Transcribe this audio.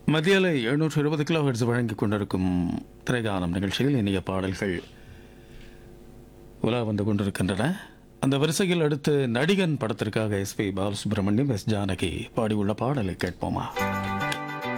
மத்தியால 720 kilo hertz வழங்கிக் கொண்டிருக்கும் திரைகானம் நிகழ்ச்சியில் இனிய பாடல்கள் உலா வந்து கொண்டிருக்கின்றன. அந்த வரிசையில் அடுத்து நடிகன் படத்திற்காக எஸ்பி பாலசுப்ரமணியம், எஸ் ஜானகி பாடியுள்ள பாடலை கேட்போமா?